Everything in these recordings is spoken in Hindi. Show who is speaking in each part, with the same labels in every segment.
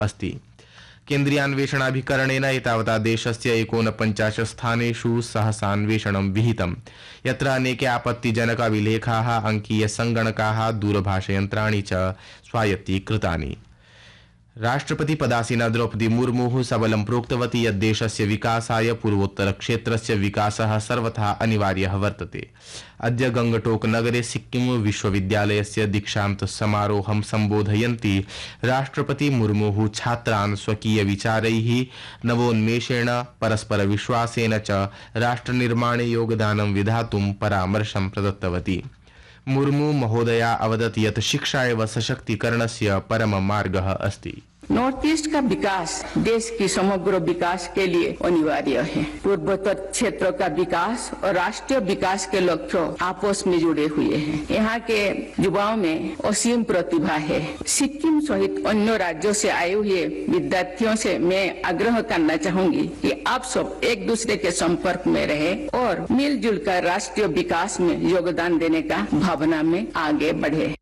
Speaker 1: अस्ति। केन्द्रीयान्वेषणाभिकरणेन एतावता देशस्य 49 स्थानेषु सहसान्वेषणं विहितं, यत्र अनेके आपत्तिजनकाभिलेखाः, अङ्कीयसङ्गणकाः, दूरभाषयन्त्राणि च स्वायत्तीकृतानि। राष्ट्रपति पदासीना द्रौपदी मुर्मु सबलं प्रोक्तवती यत् देशस्य विकासाय पूर्वोत्तरक्षेत्रस्य विकासः सर्वथा अनिवार्यः वर्तते। अद्य गंगटोक नगरे सिक्किम विश्वविद्यालयस्य दीक्षांत समारोहं सम्बोधयन्ती राष्ट्रपति मुर्मु छात्रान् स्वकीय विचारैः, नवोन्मेषेण, परस्परविश्वासेन च राष्ट्रनिर्माणे योगदानं विधातुं परामर्शं प्रदत्तवती। मुर्मु महोदया अवदत् यत् शिक्षा एव सशक्तीकरणस्य परमः मार्गः अस्ति।
Speaker 2: नॉर्थ ईस्ट का विकास देश की समग्र विकास के लिए अनिवार्य है। पूर्वोत्तर क्षेत्र का विकास और राष्ट्रीय विकास के लक्ष्य आपस में जुड़े हुए हैं। यहाँ के युवाओं में असीम प्रतिभा है। सिक्किम सहित अन्य राज्यों से आए हुए विद्यार्थियों से मैं आग्रह करना चाहूंगी कि आप सब एक दूसरे के संपर्क में रहे और मिलजुल कर राष्ट्रीय विकास में योगदान देने का भावना में आगे बढ़े।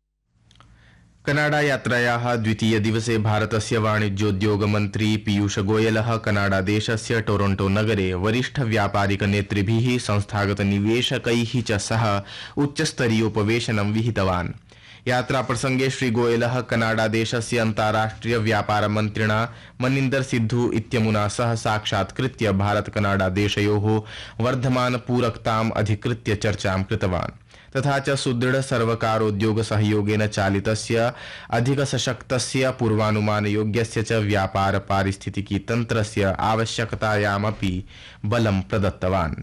Speaker 1: कनाडा यात्रायाः द्वितीय दिवसे भारतस्य वाणिज्योद्योग मन्त्री पीयूष गोयलः कनाडा देशस्य टोरंटो नगरे वरिष्ठ व्यापारिक नेतृभिः, संस्थागत निवेशकैः च सह उच्चस्तरीयोपवेशनं विहितवान्। यात्राप्रसंगे श्री गोयलः कनाडा देशस्य अन्ताराष्ट्रिय व्यापार मन्त्रिणा मनिन्दर सिद्धू इत्यमुना सह साक्षात्कृत्य भारत कनाडा देशयोः वर्धमान पूरकताम् अधिकृत्य चर्चां कृतवान्। तथा च सुदृढ़ सर्वकारोद्योग सहयोगेन चालितस्य अधिक सशक्तस्य पूर्वानुमानयोग्यस्य च व्यापार पारिस्थितिकी तन्त्रस्य आवश्यकतायामपि बलं प्रदत्तवान्।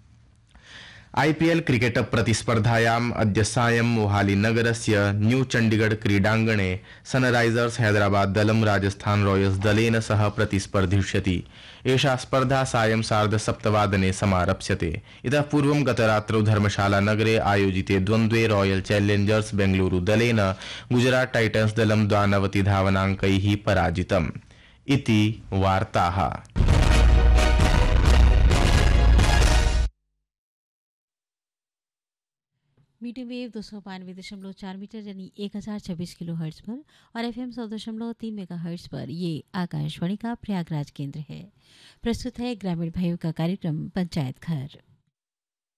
Speaker 1: आईपीएल क्रिकेट प्रतिस्पर्धायाम् अद्य सायं मोहाली नगरस्य न्यू चंडीगढ़ क्रीडाङ्गणे सनराइजर्स हैदराबाद दलं राजस्थान रॉयल्स दलेन सह प्रतिस्पर्धिष्यति। एषा स्पर्धा सायं 7:30 समारप्स्यते। इतः पूर्वं गतरात्रौ धर्मशाला नगरे आयोजिते द्वन्द्वे रॉयल चैलेंजर्स बेंगलुरु दलेन गुजरात टाइटन्स दलं 92 धावनाङ्कैः पराजितम्। इति वार्ताः।
Speaker 3: मीडियम वेव 292.4 मीटर यानी 1026 किलो हर्ट्ज पर और FM 100.3 मेगा हर्ट्ज पर ये आकाशवाणी का प्रयागराज केंद्र है। प्रस्तुत है ग्रामीण भाइयों का कार्यक्रम पंचायत घर।